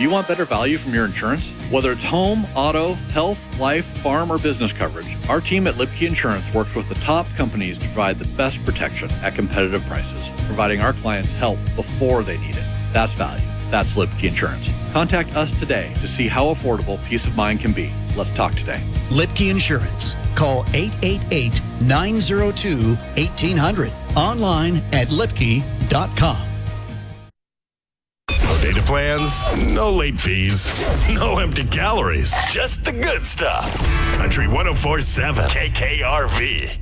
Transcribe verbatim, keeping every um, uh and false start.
Do you want better value from your insurance? Whether it's home, auto, health, life, farm, or business coverage, our team at Lipke Insurance works with the top companies to provide the best protection at competitive prices, providing our clients help before they need it. That's value. That's Lipke Insurance. Contact us today to see how affordable peace of mind can be. Let's talk today. Lipke Insurance. Call eight eight eight, nine zero two, one eight zero zero. Online at lipke dot com. No data plans, no late fees, no empty calories. Just the good stuff. Country one oh four point seven K K R V.